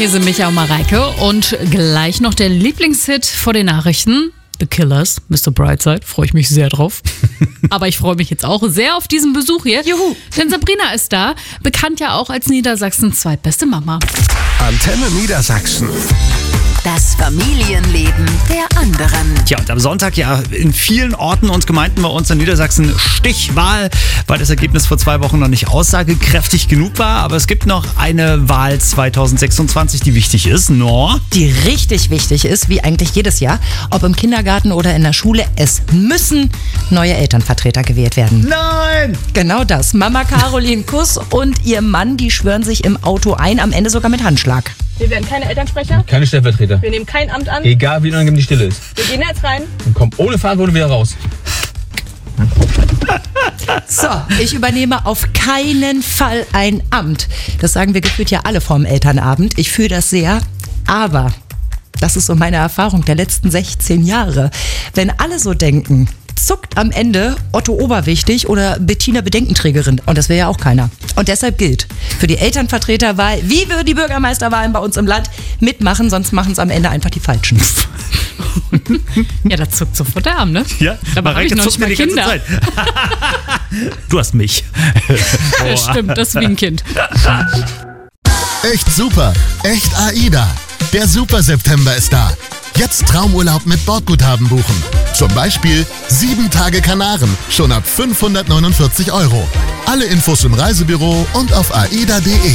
hier sind Micha und Mareike und gleich noch der Lieblingshit vor den Nachrichten. The Killers, Mr. Brightside, freue ich mich sehr drauf. Aber ich freue mich jetzt auch sehr auf diesen Besuch hier. Juhu! Denn Sabrina ist da, bekannt ja auch als Niedersachsens zweitbeste Mama. Antenne Niedersachsen. Das Familienleben der anderen. Tja, und am Sonntag ja in vielen Orten und Gemeinden bei uns in Niedersachsen Stichwahl, weil das Ergebnis vor 2 Wochen noch nicht aussagekräftig genug war. Aber es gibt noch eine Wahl 2026, die wichtig ist. Die richtig wichtig ist, wie eigentlich jedes Jahr, ob im Kindergarten oder in der Schule, es müssen neue Elternvertreter gewählt werden. Nein! Genau das. Mama Caroline Kuss und ihr Mann, die schwören sich im Auto ein, am Ende sogar mit Handschlag. Wir werden keine Elternsprecher. Keine Stellvertreter. Wir nehmen kein Amt an. Egal wie unangenehm die Stille ist. Wir gehen jetzt rein. Und kommen ohne Verantwortung wieder raus. So, ich übernehme auf keinen Fall ein Amt. Das sagen wir gefühlt ja alle vorm Elternabend. Ich fühle das sehr, aber das ist so meine Erfahrung der letzten 16 Jahre. Wenn alle so denken, zuckt am Ende Otto Oberwichtig oder Bettina Bedenkenträgerin. Und das will ja auch keiner. Und deshalb gilt, für die Elternvertreterwahl, wie für die Bürgermeisterwahlen bei uns im Land, mitmachen, sonst machen es am Ende einfach die Falschen. Ja, da zuckt sofort der Arm, ne? Ja, aber habe ich noch nicht mal Kinder. Zeit. Du hast mich. Ja, stimmt, das ist wie ein Kind. Echt super. Echt AIDA. Der Super September ist da. Jetzt Traumurlaub mit Bordguthaben buchen. Zum Beispiel 7 Tage Kanaren, schon ab 549 €. Alle Infos im Reisebüro und auf aida.de.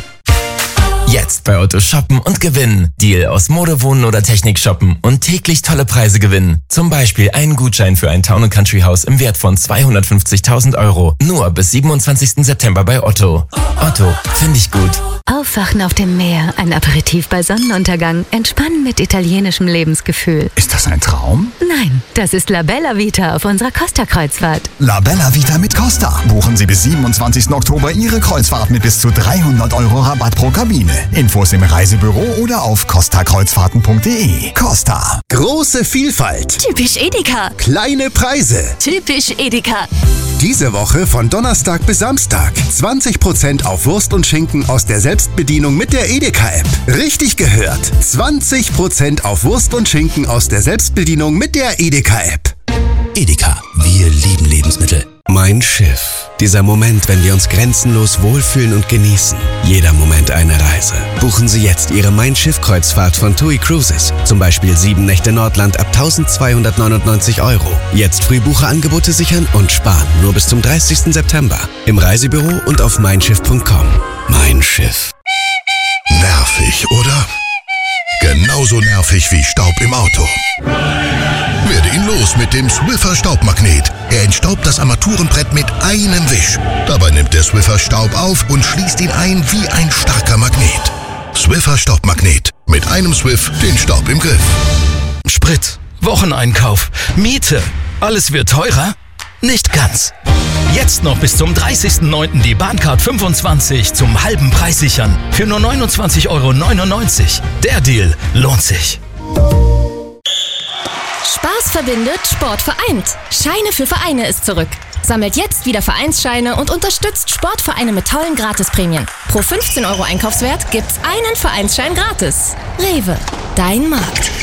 Jetzt bei Otto shoppen und gewinnen. Deal aus Mode, Wohnen oder Technik shoppen und täglich tolle Preise gewinnen. Zum Beispiel einen Gutschein für ein Town & Country Haus im Wert von 250.000 €. Nur bis 27. September bei Otto. Otto, finde ich gut. Aufwachen auf dem Meer, ein Aperitif bei Sonnenuntergang, entspannen mit italienischem Lebensgefühl. Ist das ein Traum? Nein, das ist La Bella Vita auf unserer Costa-Kreuzfahrt. La Bella Vita mit Costa. Buchen Sie bis 27. Oktober Ihre Kreuzfahrt mit bis zu 300 € Rabatt pro Kabine. Infos im Reisebüro oder auf costakreuzfahrten.de. Costa. Große Vielfalt. Typisch Edeka. Kleine Preise. Typisch Edeka. Diese Woche von Donnerstag bis Samstag. 20% auf Wurst und Schinken aus der Selbstbedienung mit der Edeka-App. Richtig gehört. 20% auf Wurst und Schinken aus der Selbstbedienung mit der Edeka-App. Edeka, wir lieben Lebensmittel. Mein Schiff. Dieser Moment, wenn wir uns grenzenlos wohlfühlen und genießen. Jeder Moment eine Reise. Buchen Sie jetzt Ihre Mein Schiff-Kreuzfahrt von TUI Cruises. Zum Beispiel 7 Nächte Nordland ab 1.299 €. Jetzt Frühbucherangebote sichern und sparen. Nur bis zum 30. September. Im Reisebüro und auf meinschiff.com. Mein Schiff. Nervig, oder? Genauso nervig wie Staub im Auto. Werde ihn los mit dem Swiffer Staubmagnet. Er entstaubt das Armaturenbrett mit einem Wisch. Dabei nimmt der Swiffer Staub auf und schließt ihn ein wie ein starker Magnet. Swiffer Staubmagnet. Mit einem Swiff den Staub im Griff. Sprit, Wocheneinkauf, Miete. Alles wird teurer? Nicht ganz. Jetzt noch bis zum 30.09. die Bahncard 25 zum halben Preis sichern. Für nur 29,99 €. Der Deal lohnt sich. Spaß verbindet, Sport vereint. Scheine für Vereine ist zurück. Sammelt jetzt wieder Vereinsscheine und unterstützt Sportvereine mit tollen Gratisprämien. Pro 15 € Einkaufswert gibt's einen Vereinsschein gratis. Rewe, dein Markt.